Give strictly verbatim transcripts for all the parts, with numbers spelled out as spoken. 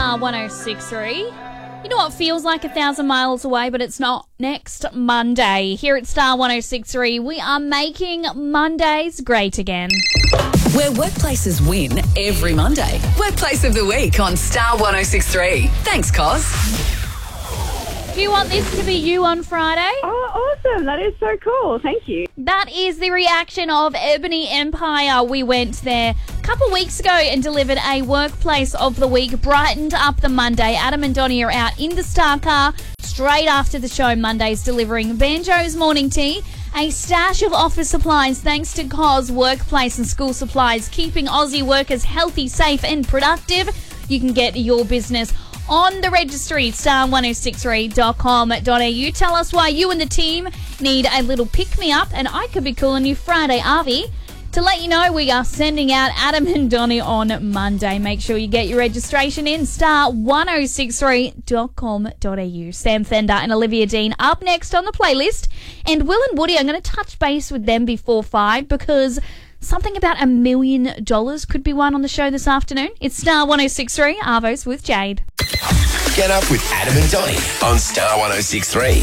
Star one oh six point three. You know what feels like a thousand miles away, but it's not? Next Monday. Here at Star one oh six point three, we are making Mondays great again. Where workplaces win every Monday. Workplace of the Week on Star one oh six point three. Thanks, Cos. Do you want this to be you on Friday? Oh, awesome. That is so cool. Thank you. That is the reaction of Ebony Empire. We went there a couple weeks ago and delivered a Workplace of the Week, brightened up the Monday. Adam and Donnie are out in the Star Car straight after the show Mondays, delivering Banjo's morning tea, a stash of office supplies thanks to Cos Workplace and School Supplies, keeping Aussie workers healthy, safe and productive. You can get your business on the registry, star ten sixty-three dot com dot a u. Tell us why you and the team need a little pick-me-up, and I could be calling you Friday, Avi, to let you know we are sending out Adam and Donnie on Monday. Make sure you get your registration in, star ten sixty-three dot com dot a u. Sam Fender and Olivia Dean up next on the playlist, and Will and Woody, I'm going to touch base with them before five because something about a million dollars could be won on the show this afternoon. It's Star ten sixty-three, Arvos with Jade. Get up with Adam and Donnie on Star ten sixty-three.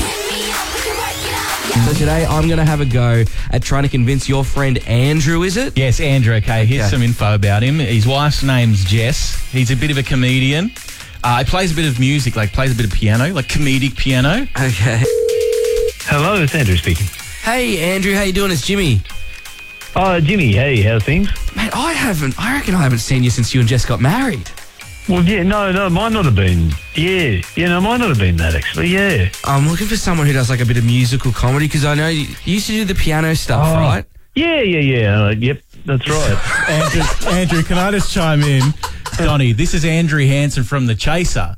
So today I'm going to have a go at trying to convince your friend Andrew, is it? Yes, Andrew, okay. Here's Okay. some info about him. His wife's name's Jess. He's a bit of a comedian. Uh, he plays a bit of music, like plays a bit of piano, like comedic piano. Okay. Hello, it's Andrew speaking. Hey Andrew, how you doing? It's Jimmy. Oh, Jimmy, hey, how's things? Mate, I haven't, I reckon I haven't seen you since you and Jess got married. Well, yeah, no, no, might not have been. Yeah, yeah, no, might not have been that, actually, yeah. I'm looking for someone who does like a bit of musical comedy because I know you, you used to do the piano stuff, Oh. right? Yeah, yeah, yeah, uh, yep, that's right. Andrew, Andrew, can I just chime in? Donnie, this is Andrew Hansen from The Chaser.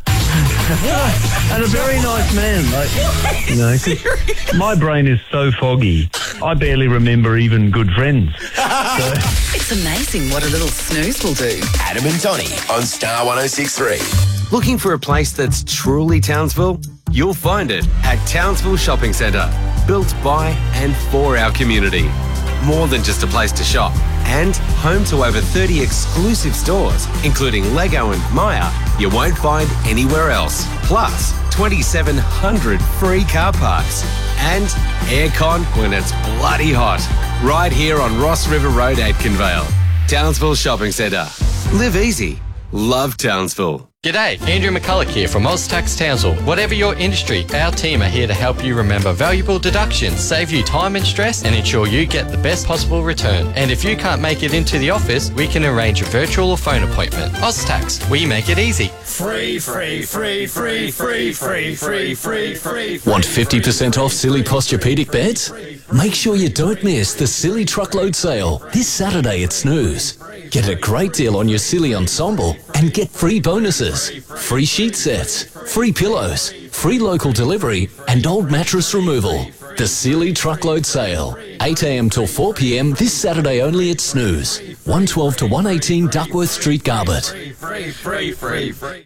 And a very nice man, like, you know, 'cause my brain is so foggy, I barely remember even good friends. So, It's amazing what a little snooze will do. Adam and Donnie on Star ten sixty-three. Looking for a place that's truly Townsville? You'll find it at Townsville Shopping Centre. Built by and for our community. More than just a place to shop. And home to over thirty exclusive stores, including Lego and Maya, you won't find anywhere else. Plus, twenty-seven hundred free car parks. And aircon when it's bloody hot. Right here on Ross River Road, Aitkenvale. Townsville Shopping Centre. Live easy. Love Townsville. G'day, Andrew McCulloch here from OzTax Townsville. Whatever your industry, our team are here to help you remember valuable deductions, save you time and stress, and ensure you get the best possible return. And if you can't make it into the office, we can arrange a virtual or phone appointment. OzTax, we make it easy. Free, free, free, free, free, free, free, free, free. Want fifty percent off Silly Posturepedic beds? Make sure you don't miss the Silly Truckload Sale this Saturday at Snooze. Get a great deal on your Silly Ensemble and get free bonuses. Free sheet sets, free pillows, free local delivery and old mattress removal. The Silly Truckload Sale, eight a m till four p m this Saturday only at Snooze. one twelve to one eighteen Duckworth Street, Garbett. Free, free, free, free.